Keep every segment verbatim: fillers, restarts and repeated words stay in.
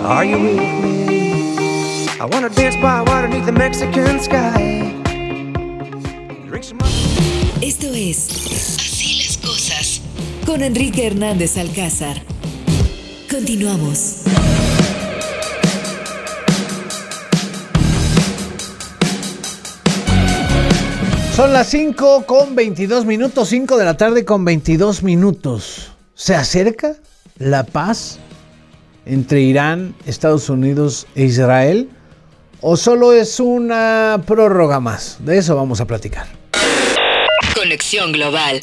Are you with me? I wanna dance by water beneath the Mexican sky. Esto es Así las cosas con Enrique Hernández Alcázar. Continuamos. Son las cinco con veintidós minutos, cinco de la tarde con veintidós minutos. ¿Se acerca la paz entre Irán, Estados Unidos e Israel? ¿O solo es una prórroga más? De eso vamos a platicar. Conexión Global.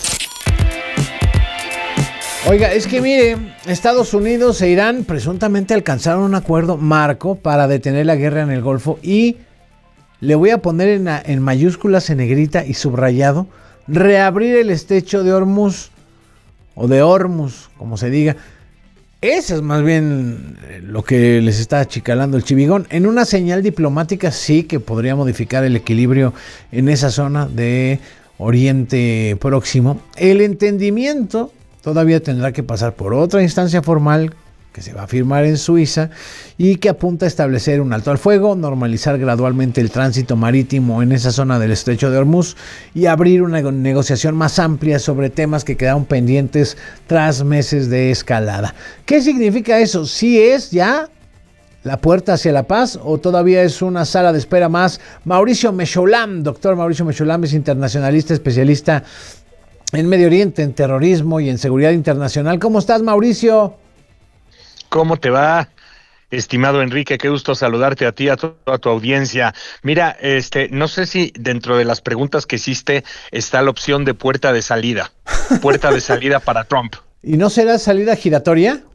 Oiga, es que mire, Estados Unidos e Irán presuntamente alcanzaron un acuerdo marco para detener la guerra en el Golfo y le voy a poner en, en mayúsculas, en negrita y subrayado, reabrir el estrecho de Hormuz, o de Hormuz, como se diga. Eso es más bien lo que les está achicalando el chivigón. En una señal diplomática sí que podría modificar el equilibrio en esa zona de Oriente Próximo. El entendimiento todavía tendrá que pasar por otra instancia formal que se va a firmar en Suiza y que apunta a establecer un alto al fuego, normalizar gradualmente el tránsito marítimo en esa zona del estrecho de Hormuz y abrir una negociación más amplia sobre temas que quedaron pendientes tras meses de escalada. ¿Qué significa eso? ¿Sí es ya la puerta hacia la paz o todavía es una sala de espera más? Mauricio Mechoulam, doctor Mauricio Mechoulam, es internacionalista, especialista en Medio Oriente, en terrorismo y en seguridad internacional. ¿Cómo estás, Mauricio? ¿Cómo te va, estimado Enrique? Qué gusto saludarte a ti, a toda tu audiencia. Mira, este, no sé si dentro de las preguntas que hiciste está la opción de puerta de salida, puerta de salida para Trump. ¿Y no será salida giratoria?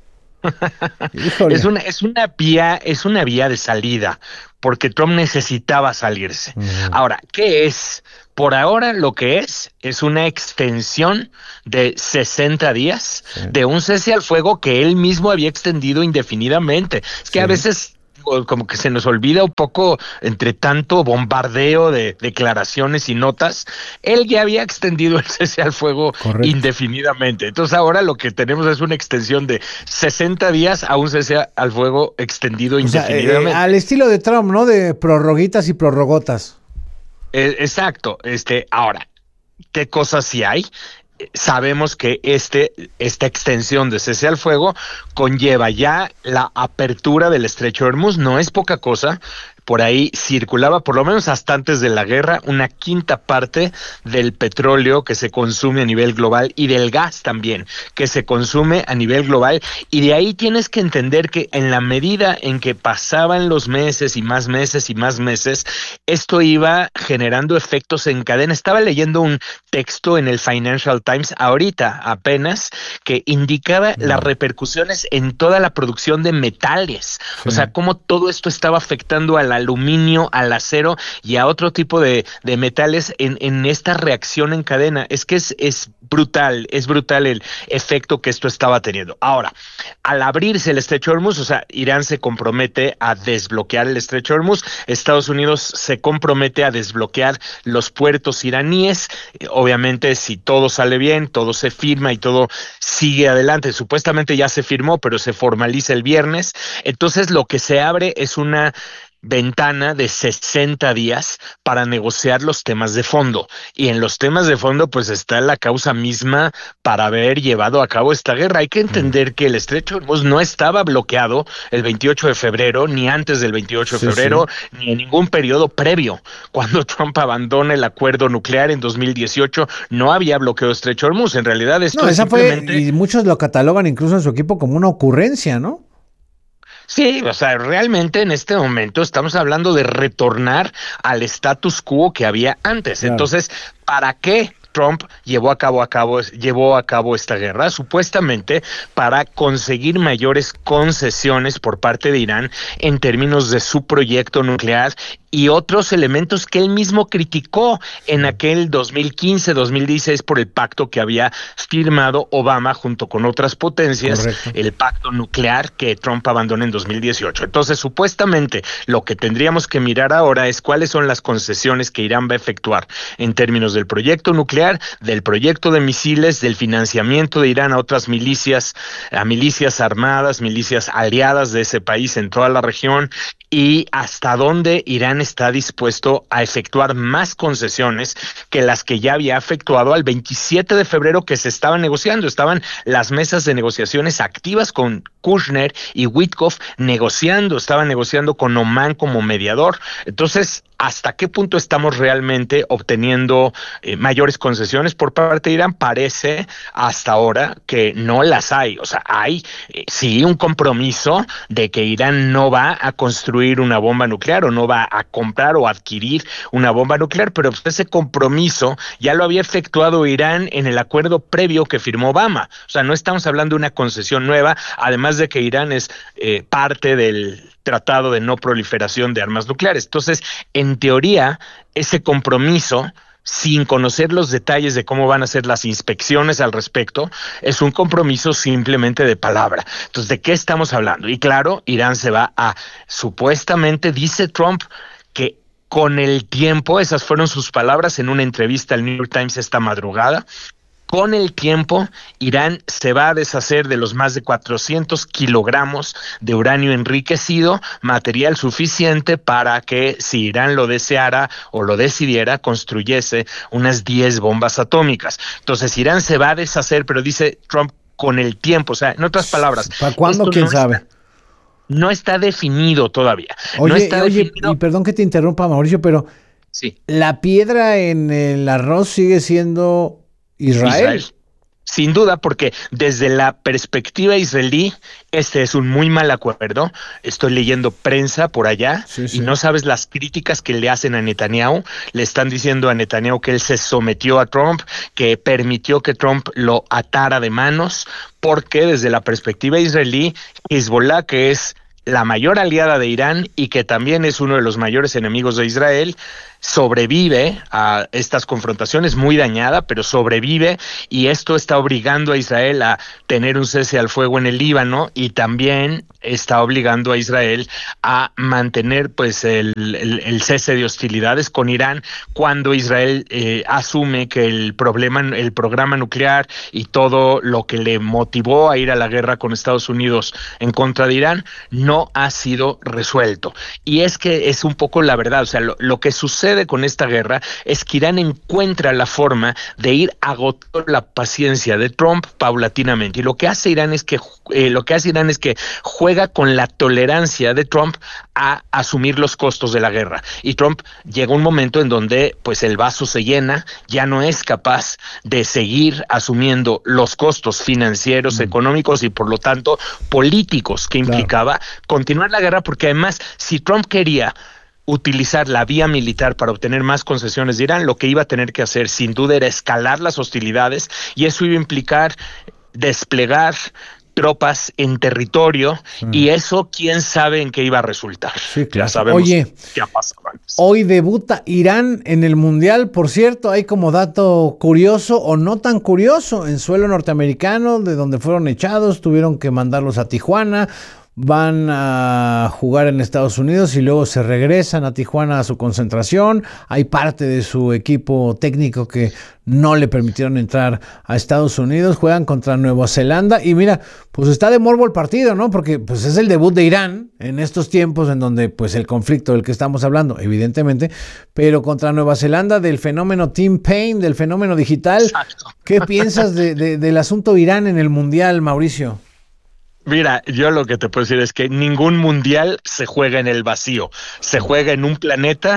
es una, es una vía, es una vía de salida, porque Trump necesitaba salirse. Uh-huh. Ahora, ¿qué es? Por ahora lo que es, es una extensión de sesenta días sí. de un cese al fuego que él mismo había extendido indefinidamente. Es que sí. a veces como que se nos olvida un poco entre tanto bombardeo de declaraciones y notas, él ya había extendido el cese al fuego Correcto. indefinidamente. Entonces ahora lo que tenemos es una extensión de sesenta días a un cese al fuego extendido o indefinidamente. Sea, eh, al estilo de Trump, ¿no? De prorroguitas y prorrogotas. Eh, exacto. Este, ahora, ¿qué cosas sí hay? Sabemos que este, esta extensión de cese al fuego conlleva ya la apertura del estrecho de Hormuz. No es poca cosa. Por ahí circulaba, por lo menos hasta antes de la guerra, una quinta parte del petróleo que se consume a nivel global y del gas también que se consume a nivel global. Y de ahí tienes que entender que en la medida en que pasaban los meses y más meses y más meses, esto iba generando efectos en cadena. Estaba leyendo un texto en el Financial Times ahorita apenas que indicaba no. las repercusiones en toda la producción de metales. Sí. O sea, cómo todo esto estaba afectando a la aluminio, al acero y a otro tipo de, de metales en, en esta reacción en cadena. Es que es, es brutal, es brutal el efecto que esto estaba teniendo. Ahora, al abrirse el estrecho de Hormuz, o sea, Irán se compromete a desbloquear el estrecho de Hormuz, Estados Unidos se compromete a desbloquear los puertos iraníes. Obviamente, si todo sale bien, todo se firma y todo sigue adelante. Supuestamente ya se firmó, pero se formaliza el viernes. Entonces, lo que se abre es una ventana de sesenta días para negociar los temas de fondo. Y en los temas de fondo pues está la causa misma para haber llevado a cabo esta guerra. Hay que entender que el estrecho de Hormuz no estaba bloqueado el veintiocho de febrero, ni antes del veintiocho de febrero, sí, sí. ni en ningún periodo previo. Cuando Trump abandona el acuerdo nuclear en dos mil dieciocho, no había bloqueo de estrecho de Hormuz. En realidad esto no, es esa simplemente... fue, y muchos lo catalogan incluso en su equipo como una ocurrencia, ¿no? Sí, o sea, realmente en este momento estamos hablando de retornar al status quo que había antes. Claro. Entonces, ¿para qué Trump llevó a cabo, a cabo, llevó a cabo esta guerra? Supuestamente para conseguir mayores concesiones por parte de Irán en términos de su proyecto nuclear y otros elementos que él mismo criticó en aquel dos mil quince, dos mil dieciséis por el pacto que había firmado Obama junto con otras potencias, correcto, el pacto nuclear que Trump abandonó en dos mil dieciocho. Entonces, supuestamente, lo que tendríamos que mirar ahora es cuáles son las concesiones que Irán va a efectuar en términos del proyecto nuclear, del proyecto de misiles, del financiamiento de Irán a otras milicias, a milicias armadas, milicias aliadas de ese país en toda la región, y hasta dónde Irán está dispuesto a efectuar más concesiones que las que ya había efectuado al veintisiete de febrero, que se estaban negociando. Estaban las mesas de negociaciones activas con Kushner y Witkoff negociando, estaban negociando con Oman como mediador. Entonces, ¿hasta qué punto estamos realmente obteniendo eh, mayores concesiones por parte de Irán? Parece hasta ahora que no las hay. O sea, hay eh, sí un compromiso de que Irán no va a construir una bomba nuclear o no va a comprar o adquirir una bomba nuclear, pero pues ese compromiso ya lo había efectuado Irán en el acuerdo previo que firmó Obama. O sea, no estamos hablando de una concesión nueva, además de que Irán es eh, parte del Tratado de No Proliferación de Armas Nucleares. Entonces, en teoría, ese compromiso, sin conocer los detalles de cómo van a ser las inspecciones al respecto, es un compromiso simplemente de palabra. Entonces, ¿de qué estamos hablando? Y claro, Irán se va a, supuestamente, dice Trump, que con el tiempo, esas fueron sus palabras en una entrevista al New York Times esta madrugada, con el tiempo, Irán se va a deshacer de los más de cuatrocientos kilogramos de uranio enriquecido, material suficiente para que, si Irán lo deseara o lo decidiera, construyese unas diez bombas atómicas. Entonces, Irán se va a deshacer, pero dice Trump, con el tiempo. O sea, en otras palabras, ¿para cuándo? ¿Quién no sabe? Está, no está definido todavía. Oye, no está oye definido. Y perdón que te interrumpa, Mauricio, pero sí, la piedra en el arroz sigue siendo Israel. Israel. Sin duda, porque desde la perspectiva israelí, este es un muy mal acuerdo. Estoy leyendo prensa por allá, sí, sí. y no sabes las críticas que le hacen a Netanyahu. Le están diciendo a Netanyahu que él se sometió a Trump, que permitió que Trump lo atara de manos, porque desde la perspectiva israelí, Hezbollah, que es la mayor aliada de Irán y que también es uno de los mayores enemigos de Israel, sobrevive a estas confrontaciones, muy dañada, pero sobrevive, y esto está obligando a Israel a tener un cese al fuego en el Líbano, y también está obligando a Israel a mantener pues el, el, el cese de hostilidades con Irán, cuando Israel eh, asume que el problema, el programa nuclear y todo lo que le motivó a ir a la guerra con Estados Unidos en contra de Irán no ha sido resuelto. Y es que es un poco la verdad, o sea, lo, lo que sucede con esta guerra es que Irán encuentra la forma de ir agotando la paciencia de Trump paulatinamente, y lo que hace Irán es que eh, lo que hace Irán es que juega con la tolerancia de Trump a asumir los costos de la guerra, y Trump llega un momento en donde pues el vaso se llena, ya no es capaz de seguir asumiendo los costos financieros, mm. económicos y por lo tanto políticos que implicaba claro. continuar la guerra, porque además si Trump quería utilizar la vía militar para obtener más concesiones de Irán, lo que iba a tener que hacer sin duda era escalar las hostilidades, y eso iba a implicar desplegar tropas en territorio, mm. y eso quién sabe en qué iba a resultar. Sí, claro. Ya sabemos Oye, qué ha pasado antes. Hoy debuta Irán en el Mundial, por cierto, hay como dato curioso o no tan curioso, en suelo norteamericano, de donde fueron echados, tuvieron que mandarlos a Tijuana. Van a jugar en Estados Unidos y luego se regresan a Tijuana a su concentración. Hay parte de su equipo técnico que no le permitieron entrar a Estados Unidos. Juegan contra Nueva Zelanda y mira, pues está de morbo el partido, ¿no? Porque pues es el debut de Irán en estos tiempos en donde pues el conflicto del que estamos hablando, evidentemente, pero contra Nueva Zelanda, del fenómeno Team Paine, del fenómeno digital. Exacto. ¿Qué piensas de, de, del asunto Irán en el Mundial, Mauricio? Mira, yo lo que te puedo decir es que ningún mundial se juega en el vacío, se juega en un planeta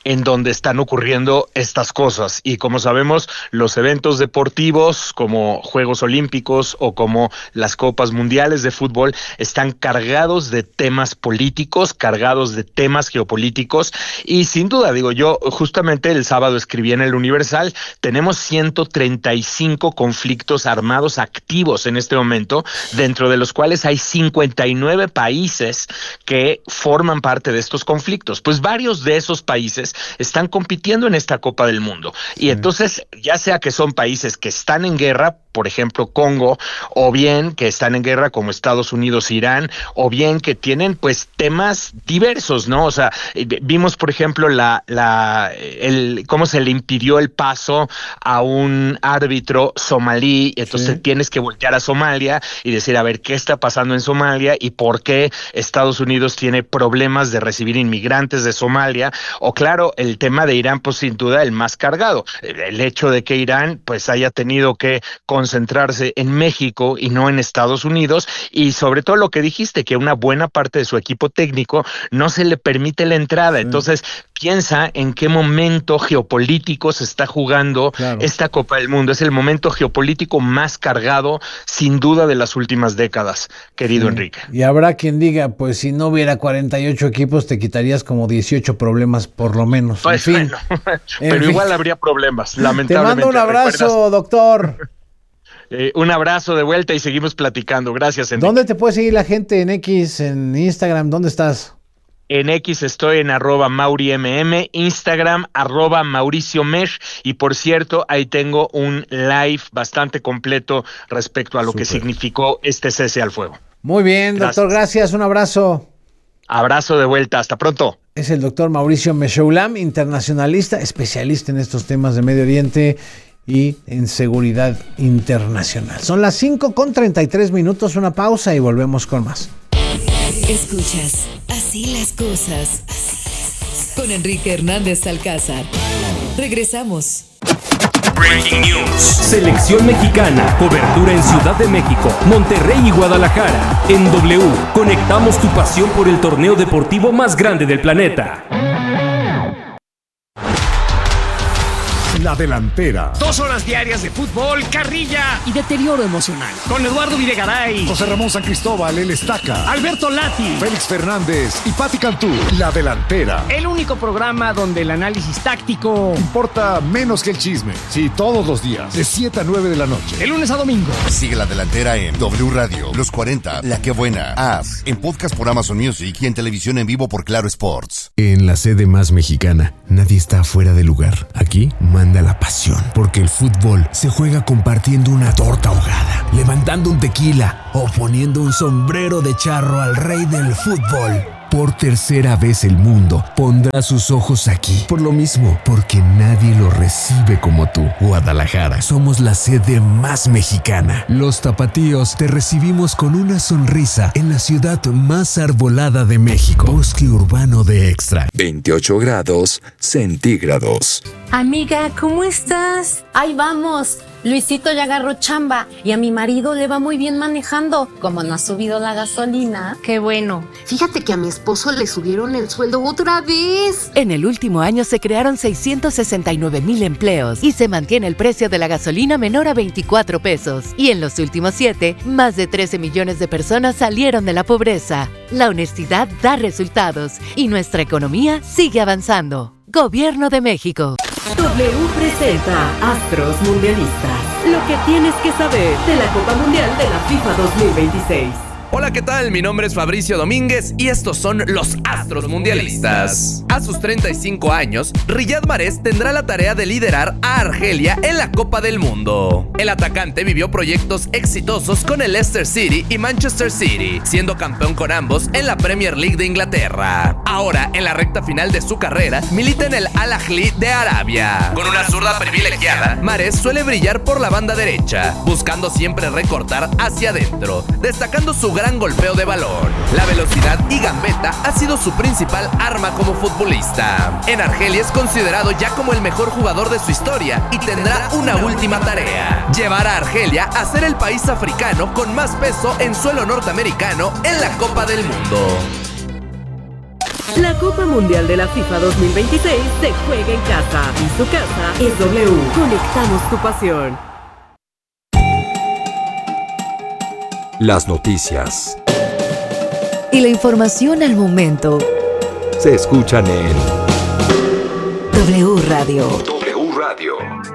en donde están ocurriendo estas cosas. Y como sabemos, los eventos deportivos como Juegos Olímpicos o como las Copas Mundiales de Fútbol están cargados de temas políticos, cargados de temas geopolíticos. Y sin duda, digo yo, justamente el sábado escribí en el Universal, tenemos ciento treinta y cinco conflictos armados activos en este momento, dentro de los cuales hay cincuenta y nueve países que forman parte de estos conflictos. Pues varios de esos países están compitiendo en esta Copa del Mundo. Y entonces, ya sea que son países que están en guerra, por ejemplo Congo, o bien que están en guerra como Estados Unidos, Irán, o bien que tienen pues temas diversos, ¿no? O sea, vimos por ejemplo la, la, el, cómo se le impidió el paso a un árbitro somalí, entonces sí. tienes que voltear a Somalia y decir, a ver, ¿qué está pasando en Somalia y por qué Estados Unidos tiene problemas de recibir inmigrantes de Somalia? O claro, el tema de Irán, pues sin duda el más cargado, el hecho de que Irán pues haya tenido que concentrarse en México y no en Estados Unidos, y sobre todo lo que dijiste, que una buena parte de su equipo técnico no se le permite la entrada. Sí. Entonces, piensa en qué momento geopolítico se está jugando claro. esta Copa del Mundo. Es el momento geopolítico más cargado, sin duda, de las últimas décadas, querido sí. Enrique. Y habrá quien diga, pues si no hubiera cuarenta y ocho equipos, te quitarías como dieciocho problemas, por lo menos. Pues, en fin. Bueno, pero fin. igual habría problemas, lamentablemente. Te mando un abrazo, ¿recuerdas? Doctor. Eh, un abrazo de vuelta y seguimos platicando. Gracias, Enrique. ¿Dónde te puede seguir la gente? En X, en Instagram, ¿dónde estás? En X estoy en arroba MauriMM, Instagram arroba Mauricio Mesh, y por cierto, ahí tengo un live bastante completo respecto a lo Super. que significó este cese al fuego. Muy bien, gracias. Doctor, gracias, un abrazo. Abrazo de vuelta, hasta pronto. Es el doctor Mauricio Meshoulam, internacionalista, especialista en estos temas de Medio Oriente y en seguridad internacional. Son las cinco con treinta y tres minutos, una pausa y volvemos con más. Escuchas Así las cosas, así las cosas, con Enrique Hernández Alcázar. Regresamos. Breaking News. Selección mexicana. Cobertura en Ciudad de México, Monterrey y Guadalajara. En W, conectamos tu pasión por el torneo deportivo más grande del planeta. La delantera. Dos horas diarias de fútbol, carrilla y deterioro emocional. Con Eduardo Videgaray, José Ramón San Cristóbal, el Estaca, Alberto Lati, Félix Fernández y Pati Cantú. La delantera. El único programa donde el análisis táctico importa menos que el chisme. Sí, todos los días, de siete a nueve de la noche. De lunes a domingo. Sigue La Delantera en W Radio, Los cuarenta, La Que Buena, As, en podcast por Amazon Music y en televisión en vivo por Claro Sports. En la sede más mexicana, nadie está fuera de lugar. Aquí manda la pasión, porque el fútbol se juega compartiendo una torta ahogada, levantando un tequila o poniendo un sombrero de charro al rey del fútbol. Por tercera vez el mundo pondrá sus ojos aquí. Por lo mismo, porque nadie lo recibe como tú. Guadalajara, somos la sede más mexicana. Los tapatíos te recibimos con una sonrisa en la ciudad más arbolada de México. Bosque urbano de Extra. veintiocho grados centígrados. Amiga, ¿cómo estás? Ahí vamos. Luisito ya agarró chamba y a mi marido le va muy bien manejando. Como no ha subido la gasolina. Qué bueno. Fíjate que a mi esposo le subieron el sueldo otra vez. En el último año se crearon seiscientos sesenta y nueve mil empleos y se mantiene el precio de la gasolina menor a veinticuatro pesos. Y en los últimos siete, más de trece millones de personas salieron de la pobreza. La honestidad da resultados y nuestra economía sigue avanzando. Gobierno de México. W presenta Astros Mundialistas. Lo que tienes que saber de la Copa Mundial de la FIFA dos mil veintiséis. Hola, ¿qué tal? Mi nombre es Fabricio Domínguez y estos son los Astros Mundialistas. A sus treinta y cinco años, Riyad Mahrez tendrá la tarea de liderar a Argelia en la Copa del Mundo. El atacante vivió proyectos exitosos con el Leicester City y Manchester City, siendo campeón con ambos en la Premier League de Inglaterra. Ahora, en la recta final de su carrera, milita en el Al Ahly de Arabia. Con una zurda privilegiada, Mahrez suele brillar por la banda derecha, buscando siempre recortar hacia adentro, destacando su gran golpeo de balón. La velocidad y gambeta ha sido su principal arma como futbolista. En Argelia es considerado ya como el mejor jugador de su historia y tendrá una última tarea: llevar a Argelia a ser el país africano con más peso en suelo norteamericano en la Copa del Mundo. La Copa Mundial de la FIFA dos mil veintiséis se juega en casa y su casa es W. Conectamos tu pasión. Las noticias Y la información al momento. se escuchan en W Radio. W Radio.